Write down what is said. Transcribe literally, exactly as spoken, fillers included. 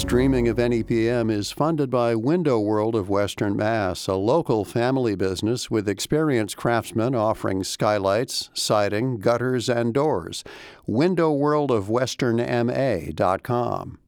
Streaming of N E P M is funded by Window World of Western Mass, a local family business with experienced craftsmen offering skylights, siding, gutters, and doors. window world of western m a dot com.